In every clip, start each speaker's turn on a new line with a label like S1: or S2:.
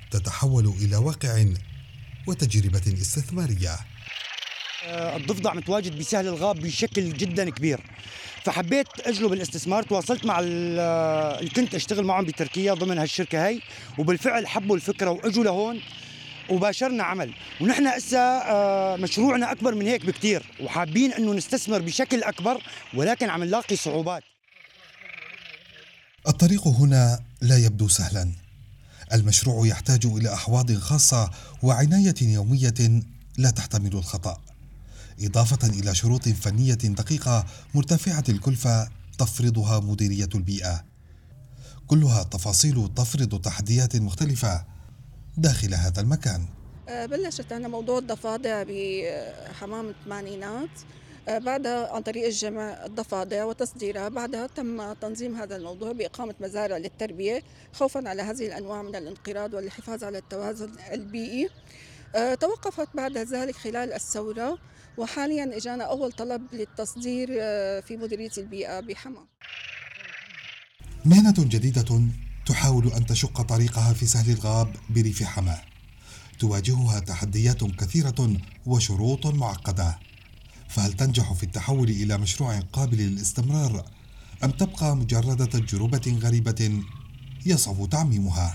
S1: تتحول إلى واقع وتجربة استثمارية.
S2: الضفدع متواجد بسهل الغاب بشكل جدا كبير، فحبيت اجلب الاستثمار. تواصلت مع اللي كنت اشتغل معهم بتركيا ضمن هالشركه هي، وبالفعل حبوا الفكره واجوا لهون وباشرنا عمل. ونحن هسه مشروعنا اكبر من هيك بكتير، وحابين انه نستثمر بشكل اكبر، ولكن عم نلاقي صعوبات.
S1: الطريق هنا لا يبدو سهلا. المشروع يحتاج إلى أحواض خاصة وعناية يومية لا تحتمل الخطأ، إضافة إلى شروط فنية دقيقة مرتفعة الكلفة تفرضها مديرية البيئة. كلها تفاصيل تفرض تحديات مختلفة داخل هذا المكان.
S3: بلشت أنا موضوع الضفادع بحمام الثمانينات، بعدها عن طريق الجمع الضفادع وتصديرها. بعدها تم تنظيم هذا الموضوع بإقامة مزارع للتربية خوفا على هذه الأنواع من الانقراض والحفاظ على التوازن البيئي. توقفت بعد ذلك خلال الثورة، وحاليا إجانا أول طلب للتصدير في مديرية البيئة بحمام.
S1: مهنة جديدة تحاول أن تشق طريقها في سهل الغاب بريف حماة. تواجهها تحديات كثيرة وشروط معقدة، فهل تنجح في التحول إلى مشروع قابل للاستمرار أم تبقى مجرد تجربة غريبة يصعب تعميمها؟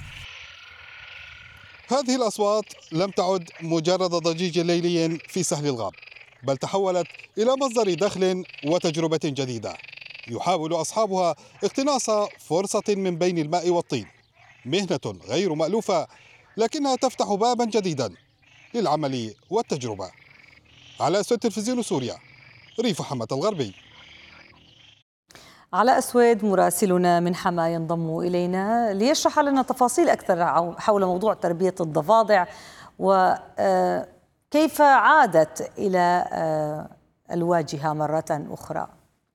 S4: هذه الأصوات لم تعد مجرد ضجيج ليلي في سهل الغاب، بل تحولت إلى مصدر دخل وتجربة جديدة يحاول أصحابها اقتناص فرصة من بين الماء والطين. مهنة غير مألوفة، لكنها تفتح بابا جديدا للعمل والتجربة. على أسود تلفزيون سوريا، ريف حماة الغربي.
S5: على أسود مراسلنا من حما ينضم إلينا ليشرح لنا تفاصيل أكثر حول موضوع تربية الضفادع وكيف عادت إلى الواجهة مرة أخرى.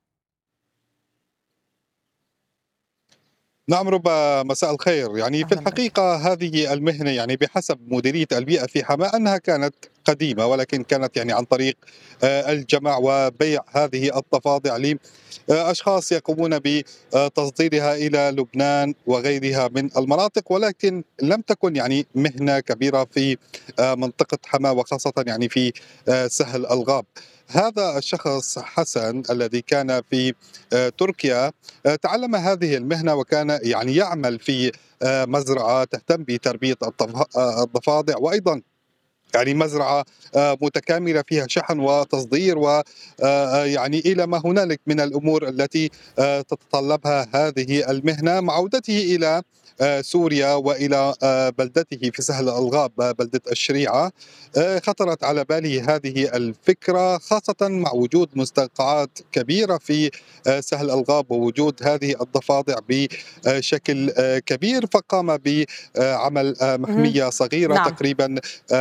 S4: نعم ربا، مساء الخير. يعني في الحقيقة هذه المهنة يعني بحسب مديرية البيئة في حماة أنها كانت قديمة، ولكن كانت يعني عن طريق الجمع وبيع هذه الضفادع لأشخاص يقومون بتصديرها إلى لبنان وغيرها من المناطق، ولكن لم تكن يعني مهنة كبيرة في منطقة حماة، وخاصة يعني في سهل الغاب. هذا الشخص حسن الذي كان في تركيا تعلم هذه المهنة، وكان يعني يعمل في مزرعة تهتم بتربية الضفادع، وأيضا يعني مزرعة متكاملة فيها شحن وتصدير ويعني إلى ما هنالك من الأمور التي تتطلبها هذه المهنة. مع عودته إلى سوريا وإلى بلدته في سهل الغاب بلدة الشريعة، خطرت على باله هذه الفكرة، خاصة مع وجود مستنقعات كبيرة في سهل الغاب ووجود هذه الضفادع بشكل كبير، فقام بعمل محمية صغيرة. نعم. تقريبا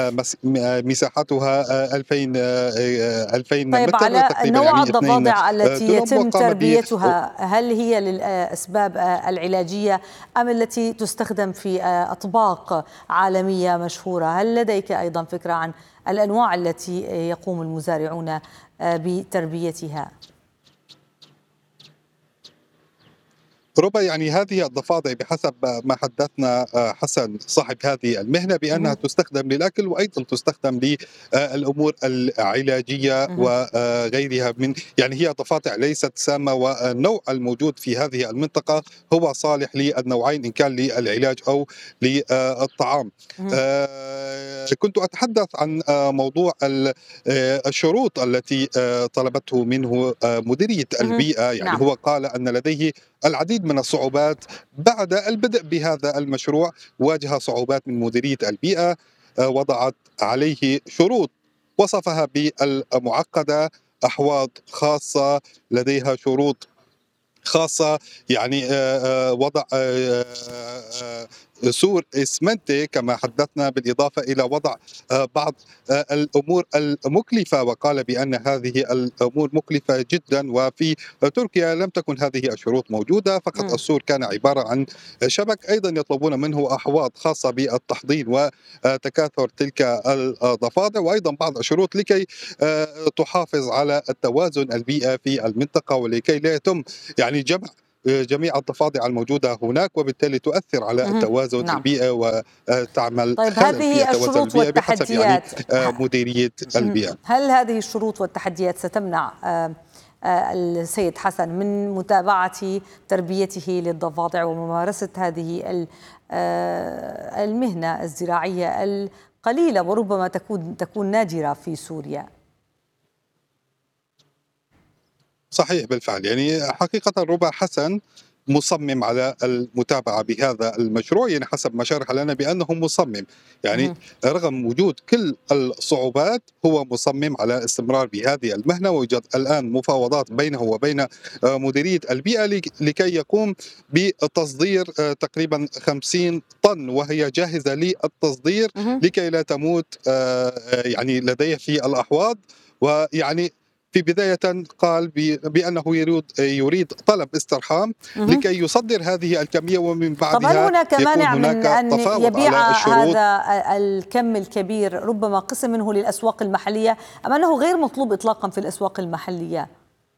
S4: مساحتها 2000
S5: طيب
S4: متر.
S5: على
S4: تقريبا
S5: نوع
S4: يعني
S5: الضفادع التي يتم تربيتها، هل هي للأسباب العلاجية أم التي تستخدم في أطباق عالمية مشهورة؟ هل لديك أيضا فكرة عن الأنواع التي يقوم المزارعون بتربيتها؟
S4: ربما يعني هذه الضفادع بحسب ما حدثنا حسن صاحب هذه المهنة بأنها تستخدم للأكل، وأيضا تستخدم للأمور العلاجية وغيرها من يعني هي ضفادع ليست سامة، والنوع الموجود في هذه المنطقة هو صالح للنوعين إن كان للعلاج أو للطعام. كنت أتحدث عن موضوع الشروط التي طلبته منه مديرية البيئة. يعني نعم. هو قال أن لديه العديد من الصعوبات بعد البدء بهذا المشروع. واجه صعوبات من مديرية البيئة، وضعت عليه شروط وصفها بالمعقدة، أحواض خاصة لديها شروط خاصة، يعني وضع سور إسمنتي كما حدثنا، بالإضافة إلى وضع بعض الأمور المكلفة، وقال بأن هذه الأمور مكلفة جدا، وفي تركيا لم تكن هذه الشروط موجودة. فقط السور كان عبارة عن شبك. أيضا يطلبون منه أحواض خاصة بالتحضير وتكاثر تلك الضفادع، وأيضا بعض الشروط لكي تحافظ على التوازن البيئي في المنطقة، ولكي لا يتم يعني جمع جميع الضفادع الموجودة هناك، وبالتالي تؤثر على التوازن
S5: نعم.
S4: البيئي وتعمل
S5: طيب
S4: خلل في
S5: هذه
S4: التوازن
S5: الشروط
S4: البيئي بحسب يعني
S5: والتحديات
S4: مديرية البيئة.
S5: هل هذه الشروط والتحديات ستمنع السيد حسن من متابعة تربيته للضفادع وممارسة هذه المهنة الزراعية القليلة وربما تكون نادرة في سوريا؟
S4: صحيح بالفعل، يعني حقيقة ربا حسن مصمم على المتابعة بهذا المشروع، يعني حسب ما شرح لنا بأنه مصمم، يعني رغم وجود كل الصعوبات هو مصمم على الاستمرار بهذه المهنة، ويوجد الآن مفاوضات بينه وبين مديرية البيئة لكي يقوم بتصدير تقريبا 50 طن، وهي جاهزة للتصدير لكي لا تموت يعني لديه في الأحواض. ويعني في بداية قال بأنه يريد طلب استرحام لكي يصدر هذه الكمية، ومن
S5: طب هل
S4: بعدها
S5: هناك
S4: يكون
S5: مانع من
S4: هناك
S5: أن
S4: تفاوض
S5: يبيع
S4: على الشروط.
S5: هذا الكم الكبير ربما قسم منه للأسواق المحلية أم أنه غير مطلوب إطلاقا في الأسواق المحلية؟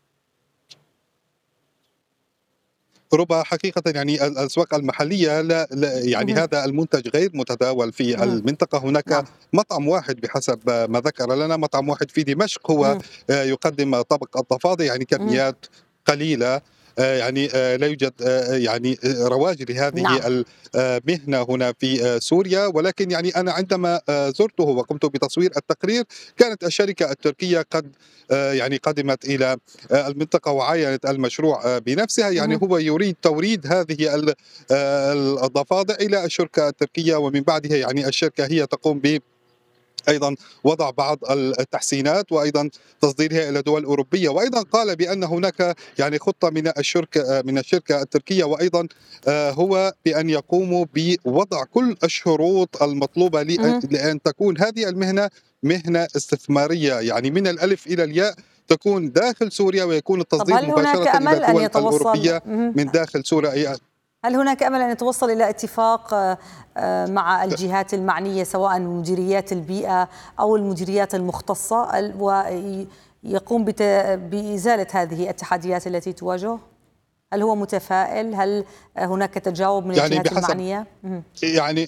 S4: ربما حقيقة يعني الأسواق المحلية لا يعني هذا المنتج غير متداول في المنطقة. هناك
S5: نعم.
S4: مطعم واحد بحسب ما ذكر لنا، مطعم واحد في دمشق هو يقدم طبق الضفادع، يعني كميات قليلة، يعني لا يوجد يعني رواج لهذه
S5: نعم.
S4: المهنة هنا في سوريا. ولكن يعني أنا عندما زرته وقمت بتصوير التقرير كانت الشركة التركية قد يعني قدمت إلى المنطقة وعاينت المشروع بنفسها. يعني هو يريد توريد هذه الضفادع إلى الشركة التركية، ومن بعدها يعني الشركة هي تقوم ب أيضا وضع بعض التحسينات وأيضا تصديرها إلى دول أوروبية. وأيضا قال بأن هناك يعني خطة من الشركة التركية، وأيضا هو بأن يقوموا بوضع كل الشروط المطلوبة لأن تكون هذه المهنة مهنة استثمارية، يعني من الألف إلى الياء تكون داخل سوريا، ويكون
S5: طب
S4: التصدير
S5: هل هناك
S4: مباشرة إلى
S5: أمل أن
S4: الدول
S5: يتوصل
S4: الأوروبية من داخل سوريا.
S5: هل هناك أمل أن يتوصل إلى اتفاق مع الجهات المعنية سواء مديريات البيئة أو المديريات المختصة ويقوم بإزالة هذه التحديات التي تواجهه؟ هل هو متفائل؟ هل هناك تجاوب من
S4: يعني
S5: الجهات المعنية؟
S4: يعني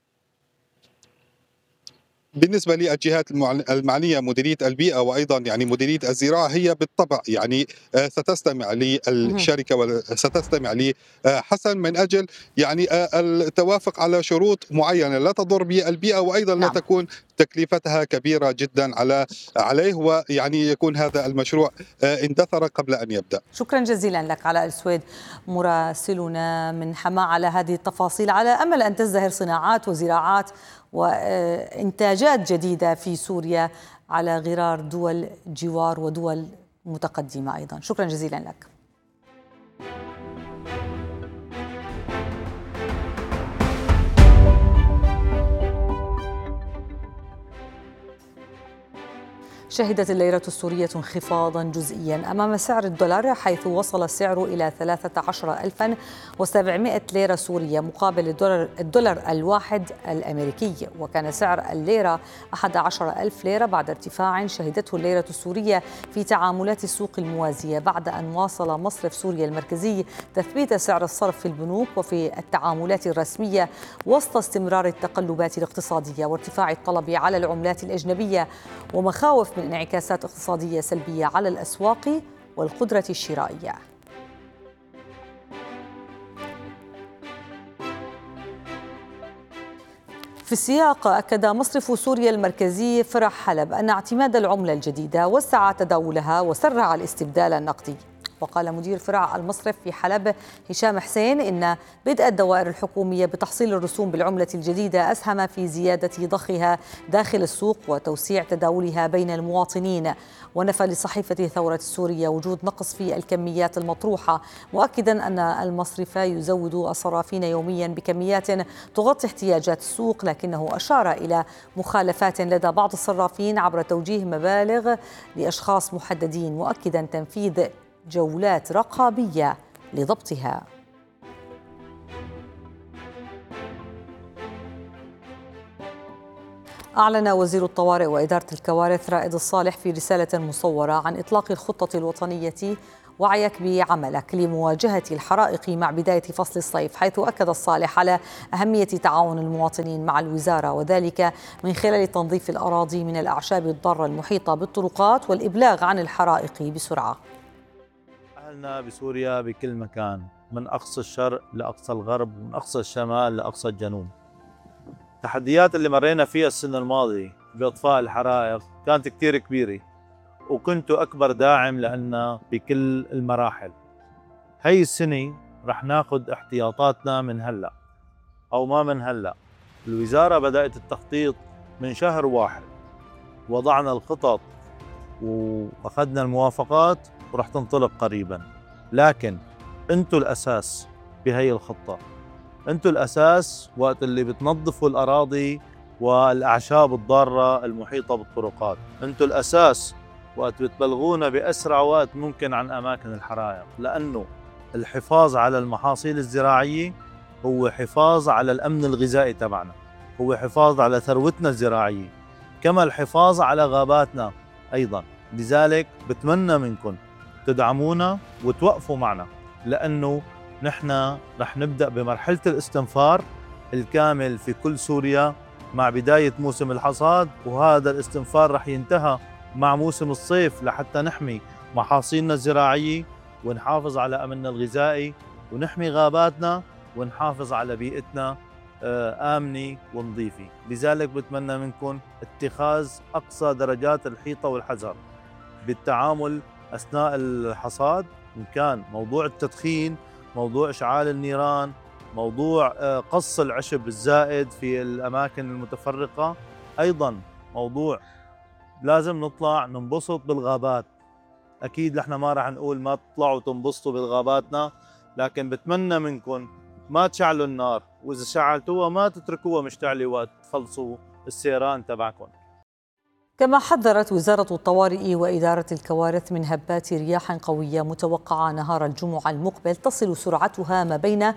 S4: بالنسبة للجهات المعنية مديرية البيئة وأيضا يعني مديرية الزراعة هي بالطبع يعني ستستمع للشركة وستستمع لحسن من أجل يعني التوافق على شروط معينة لا تضر بالبيئة، وأيضا لا تكون تكلفتها كبيرة جدا عليه، ويعني يكون هذا المشروع اندثر قبل أن يبدأ.
S5: شكرا جزيلا لك علاء السويد مراسلنا من حماة على هذه التفاصيل، على أمل أن تزدهر صناعات وزراعات وإنتاجات جديدة في سوريا على غرار دول جوار ودول متقدمة أيضا. شكرا جزيلا لك. شهدت الليرة السورية انخفاضا جزئيا أمام سعر الدولار، حيث وصل السعر إلى 13700 ليرة سورية مقابل الدولار الواحد الأمريكي، وكان سعر الليرة 11000 ليرة بعد ارتفاع شهدته الليرة السورية في تعاملات السوق الموازية، بعد أن واصل مصرف سوريا المركزي تثبيت سعر الصرف في البنوك وفي التعاملات الرسمية وسط استمرار التقلبات الاقتصادية وارتفاع الطلب على العملات الأجنبية ومخاوف من انعكاسات اقتصادية سلبية على الأسواق والقدرة الشرائية. في السياق أكد مصرف سوريا المركزي فرع حلب أن اعتماد العملة الجديدة وسع تداولها وسرع الاستبدال النقدي. وقال مدير فرع المصرف في حلب هشام حسين إن بدء الدوائر الحكومية بتحصيل الرسوم بالعملة الجديدة أسهم في زيادة ضخها داخل السوق وتوسيع تداولها بين المواطنين. ونفى لصحيفة ثورة السورية وجود نقص في الكميات المطروحة، مؤكدا أن المصرف يزود الصرافين يوميا بكميات تغطي احتياجات السوق، لكنه أشار إلى مخالفات لدى بعض الصرافين عبر توجيه مبالغ لأشخاص محددين، مؤكدا تنفيذ جولات رقابية لضبطها. أعلن وزير الطوارئ وإدارة الكوارث رائد الصالح في رسالة مصورة عن إطلاق الخطة الوطنية وعيك بعملك لمواجهة الحرائق مع بداية فصل الصيف، حيث أكد الصالح على أهمية تعاون المواطنين مع الوزارة، وذلك من خلال تنظيف الأراضي من الأعشاب الضارة المحيطة بالطرقات والإبلاغ عن الحرائق بسرعة.
S6: أهلنا بسوريا بكل مكان، من أقصى الشرق لأقصى الغرب، ومن أقصى الشمال لأقصى الجنوب. التحديات اللي مرينا فيها السنة الماضية بإطفاء الحرائق كانت كتير كبيرة، وكنت أكبر داعم لأننا بكل المراحل. هاي السنة رح ناخد احتياطاتنا من هلأ أو ما من هلأ. الوزارة بدأت التخطيط من شهر 1، وضعنا الخطط وأخذنا الموافقات ورح تنطلق قريبا. لكن أنتوا الأساس بهي الخطة، أنتوا الأساس وقت اللي بتنظفوا الأراضي والأعشاب الضارة المحيطة بالطرقات، أنتوا الأساس وقت بتبلغونا بأسرع وقت ممكن عن أماكن الحرائق، لأنه الحفاظ على المحاصيل الزراعية هو حفاظ على الأمن الغذائي تبعنا، هو حفاظ على ثروتنا الزراعية، كما الحفاظ على غاباتنا أيضا. لذلك بتمنى منكم تدعمونا وتوقفوا معنا، لأنه نحن رح نبدأ بمرحلة الاستنفار الكامل في كل سوريا مع بداية موسم الحصاد، وهذا الاستنفار رح ينتهى مع موسم الصيف لحتى نحمي محاصيلنا الزراعية ونحافظ على أمننا الغذائي ونحمي غاباتنا ونحافظ على بيئتنا آمنة ونظيفة. لذلك بتمنى منكم اتخاذ أقصى درجات الحيطة والحذر بالتعامل أثناء الحصاد، إن كان موضوع التدخين، موضوع إشعال النيران، موضوع قص العشب الزائد في الأماكن المتفرقة، أيضا موضوع لازم نطلع ننبسط بالغابات. أكيد نحن ما راح نقول ما تطلعوا تنبسطوا بالغاباتنا، لكن بتمنى منكم ما تشعلوا النار، وإذا شعلتوها ما تتركوها مشتعلة وقت تخلصوا السيران تبعكم.
S5: كما حذرت وزارة الطوارئ وإدارة الكوارث من هبات رياح قوية متوقعة نهار الجمعة المقبل تصل سرعتها ما بين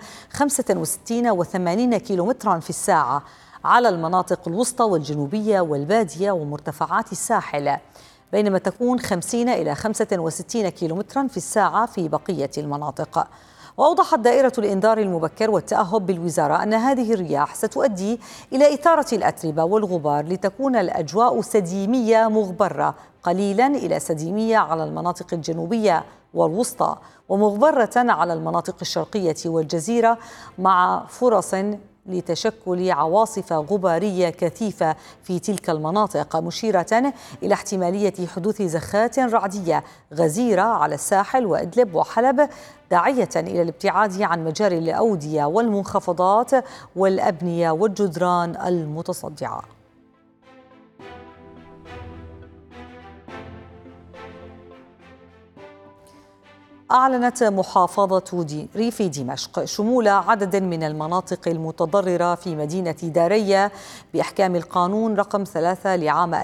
S5: 65 و 80 كيلومترا في الساعة على المناطق الوسطى والجنوبية والبادية ومرتفعات الساحل، بينما تكون 50 إلى 65 كيلومترا في الساعة في بقية المناطق. وأوضحت دائرة الإنذار المبكر والتأهب بالوزارة أن هذه الرياح ستؤدي إلى إثارة الأتربة والغبار لتكون الأجواء سديمية مغبرة قليلا إلى سديمية على المناطق الجنوبية والوسطى، ومغبرة على المناطق الشرقية والجزيرة، مع فرص لتشكل عواصف غبارية كثيفة في تلك المناطق، مشيرة إلى احتمالية حدوث زخات رعدية غزيرة على الساحل وإدلب وحلب، داعية إلى الابتعاد عن مجاري الأودية والمنخفضات والأبنية والجدران المتصدعة. أعلنت محافظة ريف دمشق شمول عدد من المناطق المتضررة في مدينة دارية بإحكام القانون رقم 3 لعام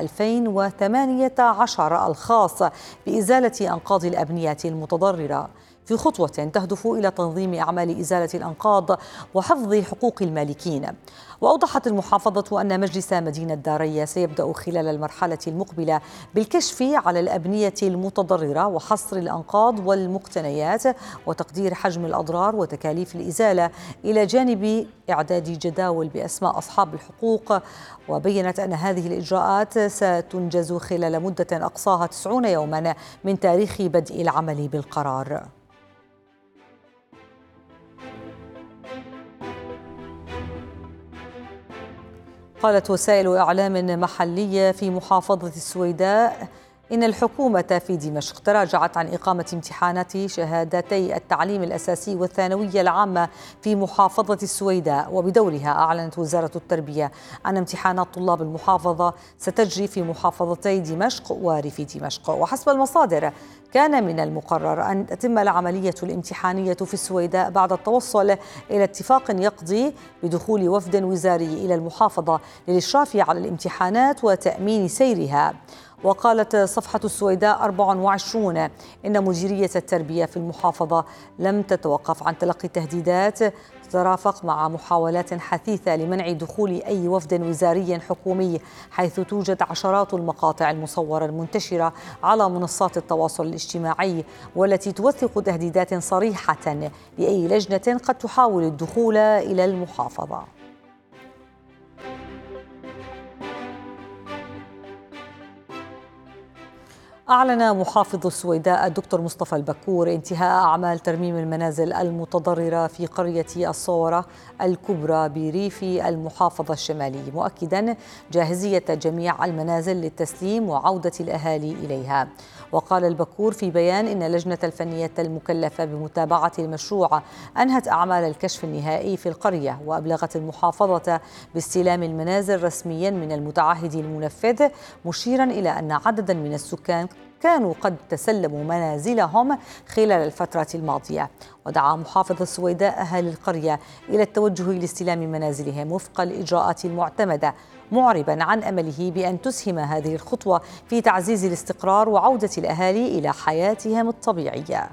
S5: 2018 الخاص بإزالة أنقاض الأبنية المتضررة، في خطوة تهدف إلى تنظيم أعمال إزالة الأنقاض وحفظ حقوق المالكين. وأوضحت المحافظة أن مجلس مدينة دارية سيبدأ خلال المرحلة المقبلة بالكشف على الأبنية المتضررة وحصر الأنقاض والمقتنيات وتقدير حجم الأضرار وتكاليف الإزالة، إلى جانب إعداد جداول بأسماء أصحاب الحقوق. وبينت أن هذه الإجراءات ستنجز خلال مدة أقصاها 90 يوما من تاريخ بدء العمل بالقرار. قالت وسائل إعلام محلية في محافظة السويداء إن الحكومة في دمشق تراجعت عن إقامة امتحانات شهادتي التعليم الأساسي والثانوية العامة في محافظة السويداء، وبدورها أعلنت وزارة التربية أن امتحانات طلاب المحافظة ستجري في محافظتي دمشق وريف دمشق. وحسب المصادر كان من المقرر أن تتم العملية الامتحانية في السويداء بعد التوصل إلى اتفاق يقضي بدخول وفد وزاري إلى المحافظة للإشراف على الامتحانات وتأمين سيرها. وقالت صفحة السويداء 24 إن مديرية التربية في المحافظة لم تتوقف عن تلقي تهديدات تترافق مع محاولات حثيثة لمنع دخول أي وفد وزاري حكومي، حيث توجد عشرات المقاطع المصورة المنتشرة على منصات التواصل الاجتماعي، والتي توثق تهديدات صريحة لأي لجنة قد تحاول الدخول إلى المحافظة. أعلن محافظ السويداء الدكتور مصطفى البكور انتهاء أعمال ترميم المنازل المتضررة في قرية الصورة الكبرى بريف المحافظة الشمالي، مؤكدا جاهزية جميع المنازل للتسليم وعودة الأهالي إليها. وقال البكور في بيان إن اللجنة الفنية المكلفة بمتابعة المشروع أنهت أعمال الكشف النهائي في القرية، وأبلغت المحافظة باستلام المنازل رسميا من المتعهد المنفذ، مشيرا إلى أن عددا من السكان كانوا قد تسلموا منازلهم خلال الفترة الماضية. ودعا محافظ السويداء أهالي القرية إلى التوجه لاستلام منازلهم وفق الإجراءات المعتمدة، معربا عن أمله بأن تسهم هذه الخطوة في تعزيز الاستقرار وعودة الأهالي إلى حياتهم الطبيعية.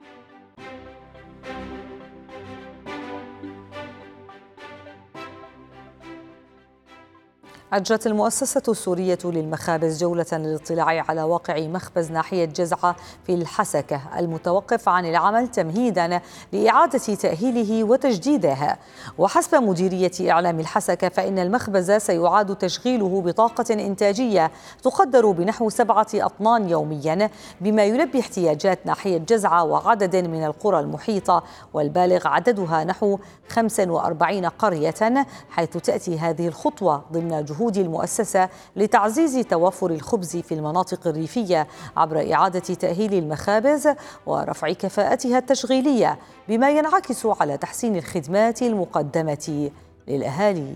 S5: أجرت المؤسسة السورية للمخابز جولة للاطلاع على واقع مخبز ناحية جزعة في الحسكة المتوقف عن العمل تمهيدا لإعادة تأهيله وتجديده. وحسب مديرية إعلام الحسكة فإن المخبز سيعاد تشغيله بطاقة إنتاجية تقدر بنحو 7 أطنان يوميا، بما يلبي احتياجات ناحية جزعة وعدد من القرى المحيطة، والبالغ عددها نحو 45 قرية، حيث تأتي هذه الخطوة ضمن جهود المؤسسة لتعزيز توافر الخبز في المناطق الريفية عبر إعادة تأهيل المخابز ورفع كفاءتها التشغيلية، بما ينعكس على تحسين الخدمات المقدمة للأهالي.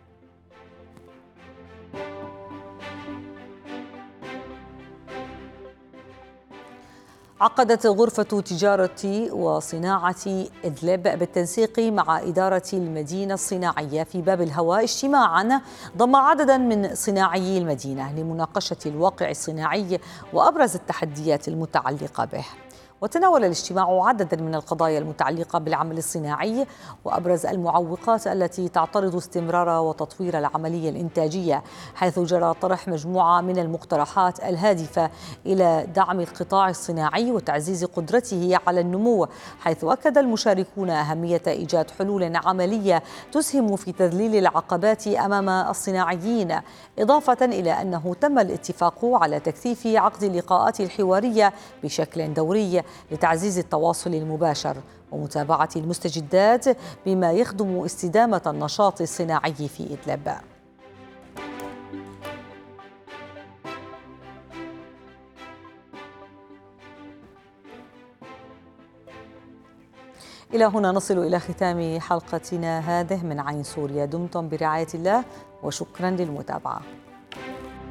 S5: عقدت غرفة تجارة وصناعة إدلب بالتنسيق مع إدارة المدينة الصناعية في باب الهواء اجتماعا ضم عددا من صناعيي المدينة لمناقشة الواقع الصناعي وأبرز التحديات المتعلقة به. وتناول الاجتماع عددا من القضايا المتعلقة بالعمل الصناعي وأبرز المعوقات التي تعترض استمرار وتطوير العملية الإنتاجية، حيث جرى طرح مجموعة من المقترحات الهادفة إلى دعم القطاع الصناعي وتعزيز قدرته على النمو، حيث أكد المشاركون أهمية إيجاد حلول عملية تسهم في تذليل العقبات أمام الصناعيين، إضافة إلى أنه تم الاتفاق على تكثيف عقد اللقاءات الحوارية بشكل دوري لتعزيز التواصل المباشر ومتابعة المستجدات، بما يخدم استدامة النشاط الصناعي في إدلب. إلى هنا نصل إلى ختام حلقتنا هذه من عين سوريا. دمتم برعاية الله وشكرا للمتابعة.